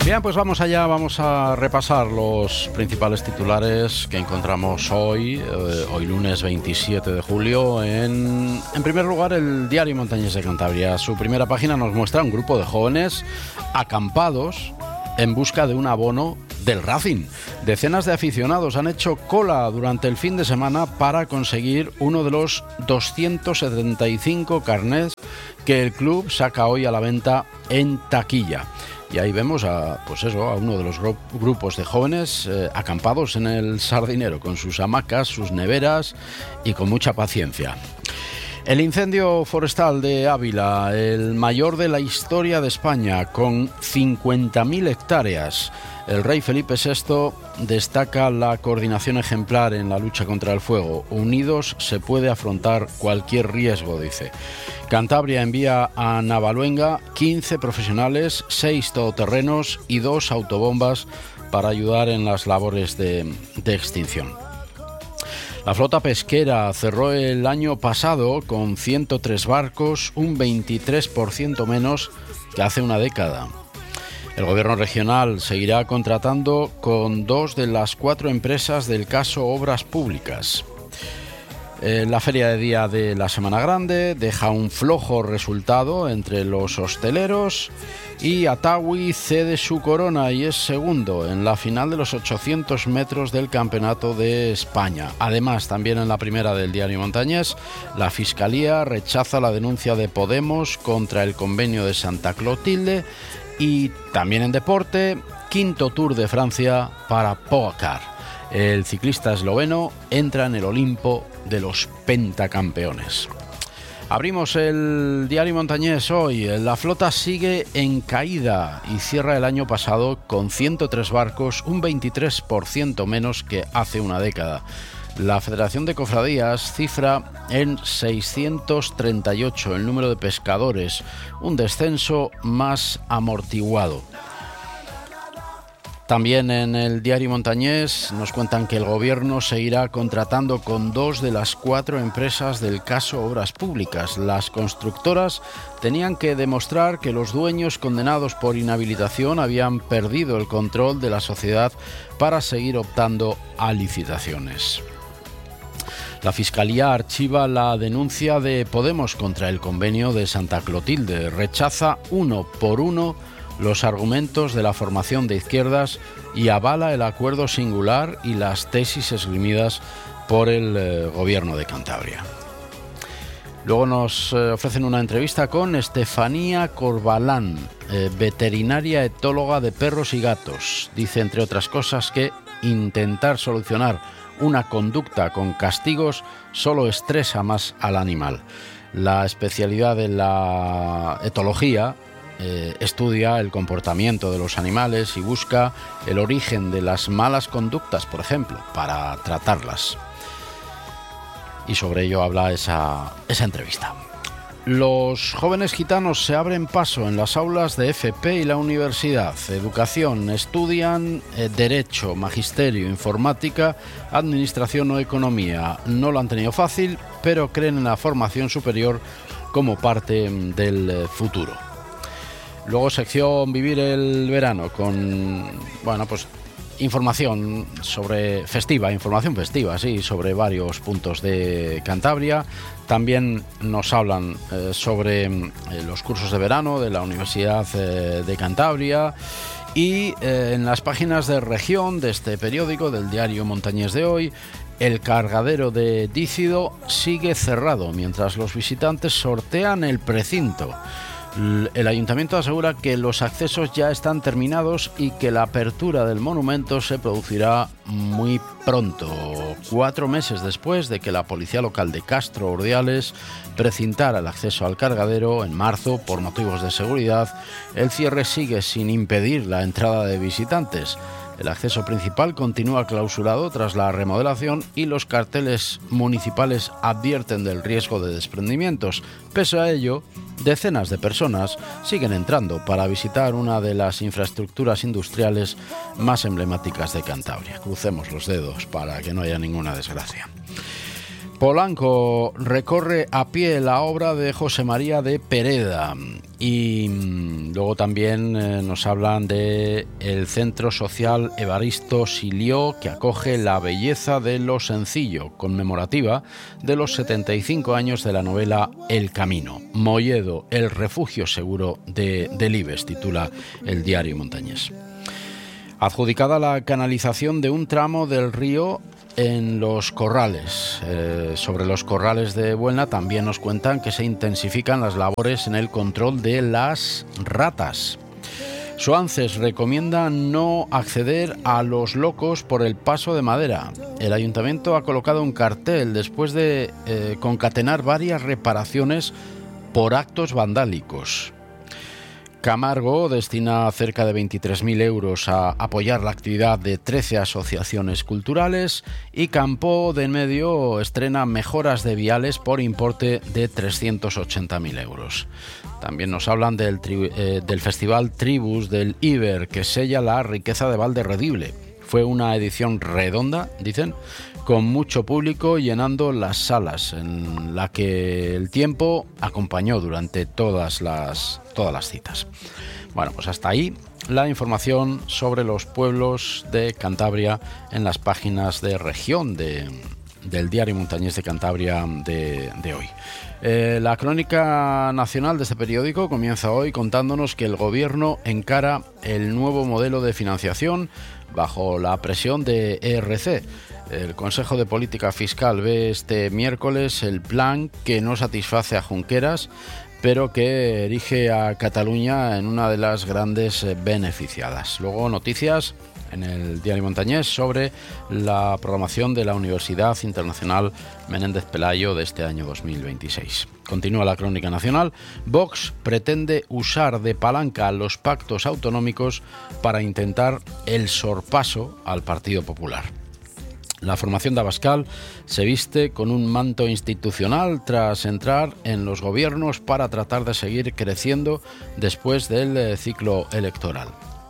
Bien, pues vamos allá, vamos a repasar los principales titulares que encontramos hoy lunes 27 de julio. En primer lugar, el Diario Montañés de Cantabria. Su primera página nos muestra un grupo de jóvenes acampados en busca de un abono del Racing. Decenas de aficionados han hecho cola durante el fin de semana para conseguir uno de los 275 carnés que el club saca hoy a la venta en taquilla. Y ahí vemos a uno de los grupos de jóvenes acampados en el Sardinero, con sus hamacas, sus neveras y con mucha paciencia. El incendio forestal de Ávila, el mayor de la historia de España, con 50.000 hectáreas. El rey Felipe VI destaca la coordinación ejemplar en la lucha contra el fuego. Unidos se puede afrontar cualquier riesgo, dice. Cantabria envía a Navaluenga 15 profesionales, 6 todoterrenos y 2 autobombas para ayudar en las labores de extinción. La flota pesquera cerró el año pasado con 103 barcos, un 23% menos que hace una década. El gobierno regional seguirá contratando con 2 de las 4 empresas del caso Obras Públicas. La feria de día de la Semana Grande deja un flojo resultado entre los hosteleros y Atawi cede su corona y es segundo en la final de los 800 metros del Campeonato de España. Además, también en la primera del Diario Montañés, la Fiscalía rechaza la denuncia de Podemos contra el convenio de Santa Clotilde. Y también en deporte, quinto Tour de Francia para Pogačar. El ciclista esloveno entra en el Olimpo de los pentacampeones. Abrimos el Diario Montañés hoy. La flota sigue en caída y cierra el año pasado con 103 barcos, un 23% menos que hace una década. La Federación de Cofradías cifra en 638 el número de pescadores, un descenso más amortiguado. También en el Diario Montañés nos cuentan que el gobierno seguirá contratando con 2 de las 4 empresas del caso Obras Públicas. Las constructoras tenían que demostrar que los dueños condenados por inhabilitación habían perdido el control de la sociedad para seguir optando a licitaciones. La Fiscalía archiva la denuncia de Podemos contra el convenio de Santa Clotilde. Rechaza uno por uno los argumentos de la formación de izquierdas y avala el acuerdo singular y las tesis esgrimidas por el gobierno de Cantabria. Luego nos ofrecen una entrevista con Estefanía Corbalán, veterinaria etóloga de perros y gatos. Dice, entre otras cosas, que intentar solucionar una conducta con castigos solo estresa más al animal. La especialidad de la etología estudia el comportamiento de los animales y busca el origen de las malas conductas, por ejemplo, para tratarlas. Y sobre ello habla esa entrevista. Los jóvenes gitanos se abren paso en las aulas de FP y la universidad. Educación, estudian Derecho, Magisterio, Informática, Administración o Economía. No lo han tenido fácil, pero creen en la formación superior como parte del futuro. Luego, sección Vivir el Verano, con información festiva, sí, sobre varios puntos de Cantabria. También nos hablan sobre los cursos de verano de la Universidad de Cantabria. Y en las páginas de región de este periódico, del Diario Montañés de hoy, el cargadero de Dícido sigue cerrado mientras los visitantes sortean el precinto. El ayuntamiento asegura que los accesos ya están terminados y que la apertura del monumento se producirá muy pronto, 4 meses después de que la policía local de Castro Urdiales precintara el acceso al cargadero en marzo por motivos de seguridad. El cierre sigue sin impedir la entrada de visitantes. El acceso principal continúa clausurado tras la remodelación y los carteles municipales advierten del riesgo de desprendimientos. Pese a ello, decenas de personas siguen entrando para visitar una de las infraestructuras industriales más emblemáticas de Cantabria. Crucemos los dedos para que no haya ninguna desgracia. Polanco recorre a pie la obra de José María de Pereda y luego también nos hablan de el Centro Social Evaristo Silió, que acoge La belleza de lo sencillo, conmemorativa de los 75 años de la novela El Camino. Molledo, el refugio seguro de Delibes, titula el diario montañés. Adjudicada la canalización de un tramo del río en los corrales. Sobre los corrales de Buelna también nos cuentan que se intensifican las labores en el control de las ratas. Suances recomienda no acceder a Los Locos por el paso de madera. El ayuntamiento ha colocado un cartel después de concatenar varias reparaciones por actos vandálicos. Camargo destina cerca de 23.000 euros a apoyar la actividad de 13 asociaciones culturales y Campo de Enmedio estrena mejoras de viales por importe de 380.000 euros. También nos hablan del Festival Tribus del Iber, que sella la riqueza de Valderredible. Fue una edición redonda, dicen, con mucho público llenando las salas, en la que el tiempo acompañó durante todas las citas. Bueno, pues hasta ahí la información sobre los pueblos de Cantabria en las páginas de región del Diario Montañés de Cantabria de hoy. La crónica nacional de este periódico comienza hoy contándonos que el gobierno encara el nuevo modelo de financiación bajo la presión de ERC. El Consejo de Política Fiscal ve este miércoles el plan que no satisface a Junqueras, pero que erige a Cataluña en una de las grandes beneficiadas. Luego noticias en el Diario Montañés sobre la programación de la Universidad Internacional Menéndez Pelayo de este año 2026. Continúa la crónica nacional. Vox pretende usar de palanca los pactos autonómicos para intentar el sorpaso al Partido Popular. La formación de Abascal se viste con un manto institucional tras entrar en los gobiernos para tratar de seguir creciendo después del ciclo electoral.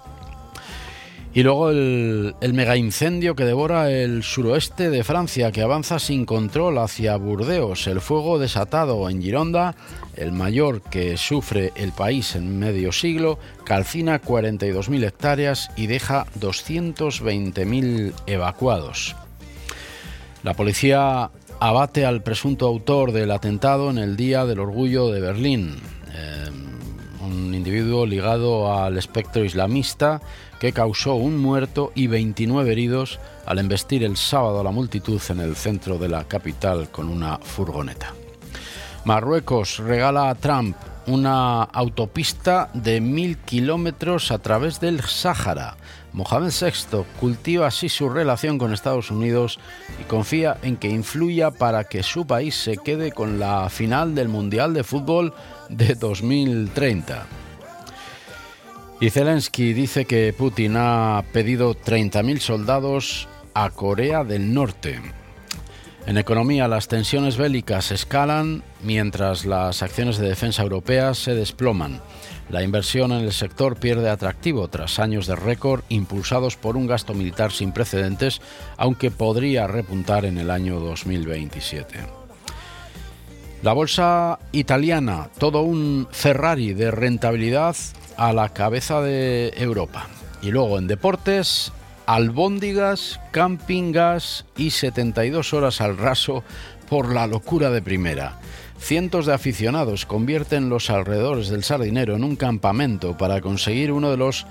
Y luego el megaincendio que devora el suroeste de Francia, que avanza sin control hacia Burdeos. El fuego desatado en Gironda, el mayor que sufre el país en medio siglo, calcina 42.000 hectáreas y deja 220.000 evacuados. La policía abate al presunto autor del atentado en el Día del Orgullo de Berlín, un individuo ligado al espectro islamista que causó un muerto y 29 heridos al embestir el sábado a la multitud en el centro de la capital con una furgoneta. Marruecos regala a Trump una autopista de 1.000 kilómetros a través del Sáhara. Mohamed VI cultiva así su relación con Estados Unidos y confía en que influya para que su país se quede con la final del Mundial de Fútbol de 2030. Y Zelensky dice que Putin ha pedido 30.000 soldados a Corea del Norte. En economía, las tensiones bélicas escalan mientras las acciones de defensa europeas se desploman. La inversión en el sector pierde atractivo tras años de récord impulsados por un gasto militar sin precedentes, aunque podría repuntar en el año 2027. La bolsa italiana, todo un Ferrari de rentabilidad a la cabeza de Europa. Y luego en deportes, albóndigas, camping gas y 72 horas al raso por la locura de primera. Cientos de aficionados convierten los alrededores del Sardinero en un campamento para conseguir uno de los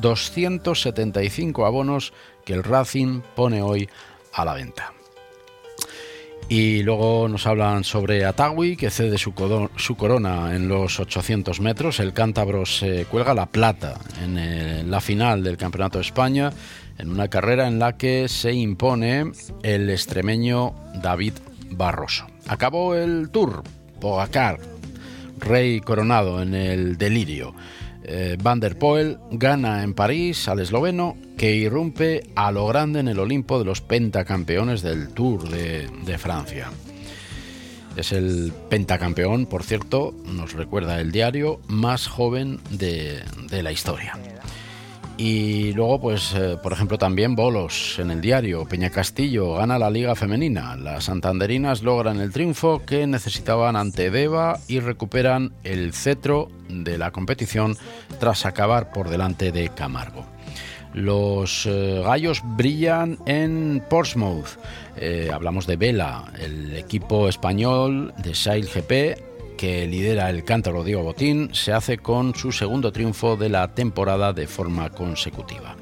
275 abonos que el Racing pone hoy a la venta. Y luego nos hablan sobre Atagui, que cede su corona en los 800 metros. El cántabro se cuelga la plata en la final del Campeonato de España, en una carrera en la que se impone el extremeño David Barroso. Acabó el Tour. Pogacar, rey coronado en el delirio. Van der Poel gana en París al esloveno, que irrumpe a lo grande en el Olimpo de los pentacampeones del Tour de Francia. Es el pentacampeón, por cierto, nos recuerda el diario, más joven de la historia. Y luego, pues, por ejemplo, también bolos en el diario. Peñacastillo gana la Liga Femenina. Las santanderinas logran el triunfo que necesitaban ante Deva y recuperan el cetro de la competición tras acabar por delante de Camargo. Los gallos brillan en Portsmouth. Hablamos de vela, el equipo español de Sail GP que lidera el cántabro Diego Botín, se hace con su segundo triunfo de la temporada de forma consecutiva.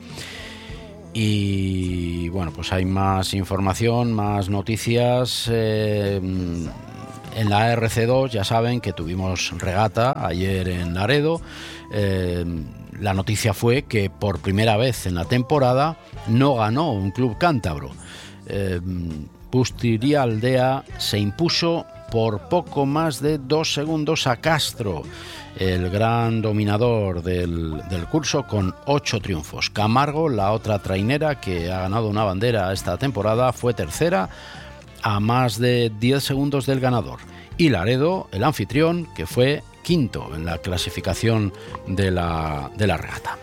Y bueno, pues hay más información, más noticias. En la RC2 ya saben que tuvimos regata ayer en Laredo. La noticia fue que por primera vez en la temporada no ganó un club cántabro. Bustiria Aldea se impuso por poco más de 2 segundos a Castro, el gran dominador del curso, con 8 triunfos. Camargo, la otra trainera que ha ganado una bandera esta temporada, fue tercera a más de 10 segundos del ganador. Y Laredo, el anfitrión, que fue quinto en la clasificación de la regata.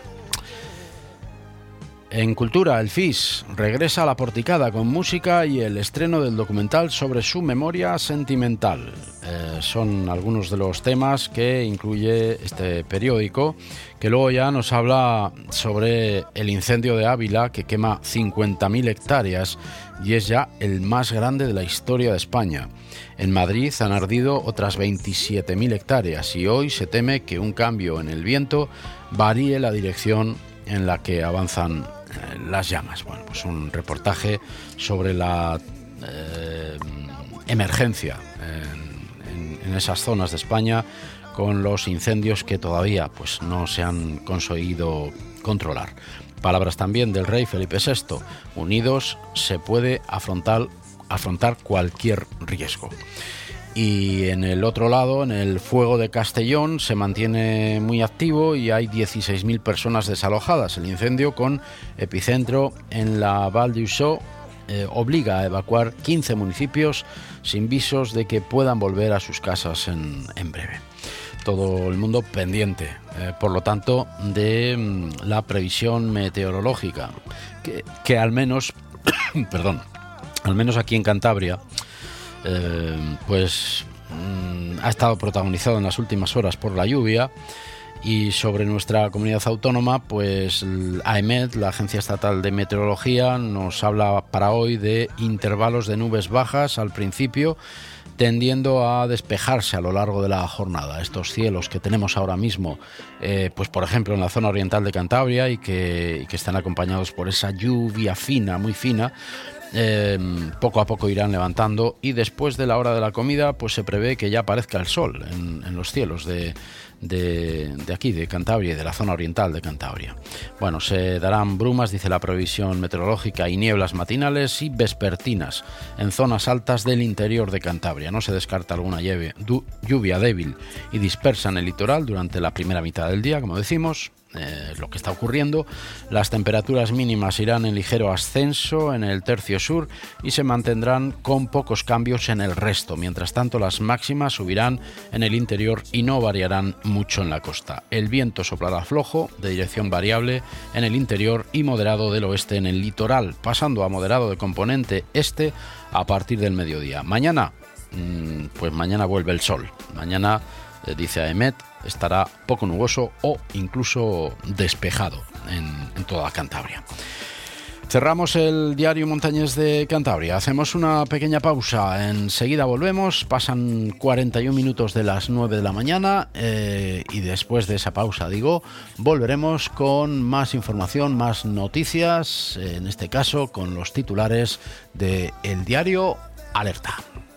En Cultura, el FIS regresa a la Porticada con música y el estreno del documental sobre su memoria sentimental. Son algunos de los temas que incluye este periódico, que luego ya nos habla sobre el incendio de Ávila, que quema 50.000 hectáreas y es ya el más grande de la historia de España. En Madrid han ardido otras 27.000 hectáreas y hoy se teme que un cambio en el viento varíe la dirección en la que avanzan las llamas. Bueno, pues un reportaje sobre la emergencia en esas zonas de España con los incendios que todavía pues no se han conseguido controlar. Palabras también del rey Felipe VI: unidos se puede afrontar cualquier riesgo. Y en el otro lado, en el fuego de Castellón, se mantiene muy activo y hay 16.000 personas desalojadas. El incendio, con epicentro en la Val d'Uixó, obliga a evacuar 15 municipios sin visos de que puedan volver a sus casas en breve. Todo el mundo pendiente, por lo tanto, de la previsión meteorológica, que al menos, al menos aquí en Cantabria, ha estado protagonizado en las últimas horas por la lluvia. Y sobre nuestra comunidad autónoma, pues AEMET, la Agencia Estatal de Meteorología, nos habla para hoy de intervalos de nubes bajas al principio, tendiendo a despejarse a lo largo de la jornada. Estos cielos que tenemos ahora mismo, pues por ejemplo en la zona oriental de Cantabria, y que están acompañados por esa lluvia fina, muy fina, poco a poco irán levantando, y después de la hora de la comida pues se prevé que ya aparezca el sol en los cielos de aquí, de Cantabria y de la zona oriental de Cantabria. Bueno, se darán brumas, dice la previsión meteorológica, y nieblas matinales y vespertinas en zonas altas del interior de Cantabria. No se descarta alguna lluvia débil y dispersa en el litoral durante la primera mitad del día, como decimos. Lo que está ocurriendo. Las temperaturas mínimas irán en ligero ascenso en el tercio sur y se mantendrán con pocos cambios en el resto. Mientras tanto, las máximas subirán en el interior y no variarán mucho en la costa. El viento soplará flojo, de dirección variable en el interior, y moderado del oeste en el litoral, pasando a moderado de componente este a partir del mediodía. Mañana, pues mañana vuelve el sol. Mañana, dice AEMET, estará poco nuboso o incluso despejado en toda Cantabria. Cerramos el diario Montañés de Cantabria. Hacemos una pequeña pausa. Enseguida volvemos. Pasan 41 minutos de las 9 de la mañana y después de esa pausa, volveremos con más información, más noticias, en este caso con los titulares de el diario Alerta.